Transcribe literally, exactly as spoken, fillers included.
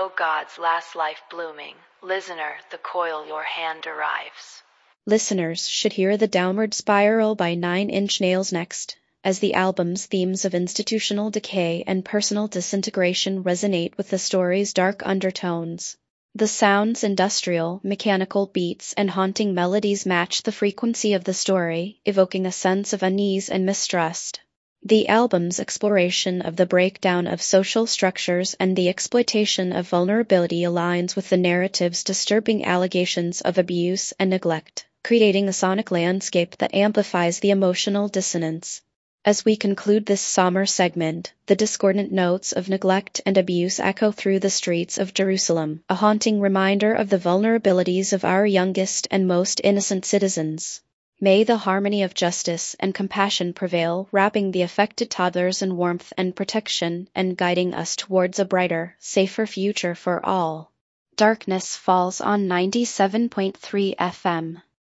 below God's last life blooming. Listener, the coil your hand arrives. Listeners should hear The Downward Spiral by Nine Inch Nails next, as the album's themes of institutional decay and personal disintegration resonate with the story's dark undertones. The sound's industrial, mechanical beats and haunting melodies match the frequency of the story, evoking a sense of unease and mistrust. The album's exploration of the breakdown of social structures and the exploitation of vulnerability aligns with the narrative's disturbing allegations of abuse and neglect, creating a sonic landscape that amplifies the emotional dissonance. As we conclude this somber segment, the discordant notes of neglect and abuse echo through the streets of Jerusalem, a haunting reminder of the vulnerabilities of our youngest and most innocent citizens. May the harmony of justice and compassion prevail, wrapping the affected toddlers in warmth and protection and guiding us towards a brighter, safer future for all. Darkness Falls on ninety-seven point three F M.